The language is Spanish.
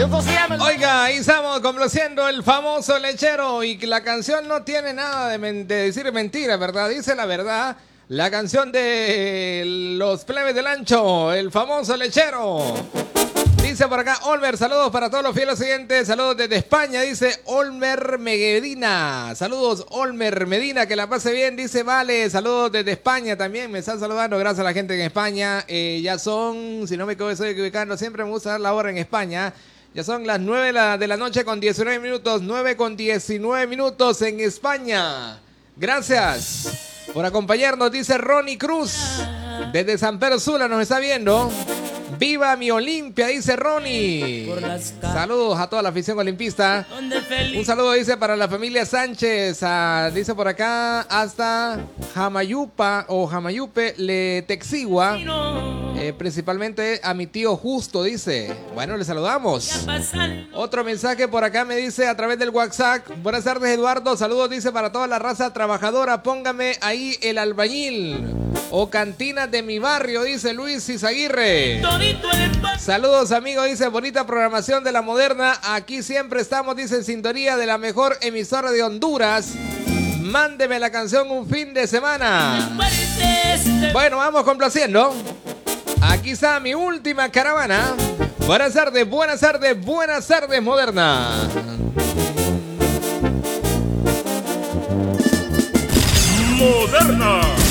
Oiga, ahí estamos complaciendo el famoso lechero y la canción no tiene nada de decir mentira, ¿verdad? Dice la verdad. La canción de los plebes del ancho, el famoso lechero. Dice por acá, Olmer, saludos para todos los fieles siguientes, saludos desde España, dice Olmer Medina. Saludos, Olmer Medina, que la pase bien, dice Vale, saludos desde España también, me están saludando, gracias a la gente en España. Ya son, si no me estoy equivocando, siempre me gusta dar la hora en España. Ya son las 9 de la noche con 19 minutos, 9 con 19 minutos en España. Gracias por acompañarnos, dice Ronnie Cruz. Desde San Pedro Sula nos está viendo. ¡Viva mi Olimpia!, dice Ronnie. Saludos a toda la afición olimpista. Un saludo, dice, para la familia Sánchez. Dice por acá, hasta Jamayupa o Jamayupe, Texigua. Principalmente a mi tío Justo, dice. Bueno, le saludamos. Otro mensaje por acá me dice a través del WhatsApp. Buenas tardes, Eduardo. Saludos, dice, para toda la raza trabajadora. Póngame ahí el albañil o cantina de mi barrio, dice Luis Izaguirre. Saludos, amigos, dice, bonita programación de La Moderna. Aquí siempre estamos, dice, en sintonía de la mejor emisora de Honduras. Mándeme la canción un fin de semana. Bueno, vamos complaciendo. Aquí está mi última caravana. Buenas tardes, buenas tardes, buenas tardes, Moderna. Moderna.